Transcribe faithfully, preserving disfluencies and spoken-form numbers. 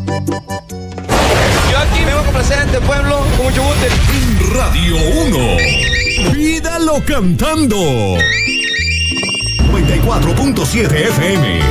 Yo aquí me voy a complacer a este pueblo con mucho gusto. Radio uno. Pídalo cantando. noventa y cuatro punto siete F M.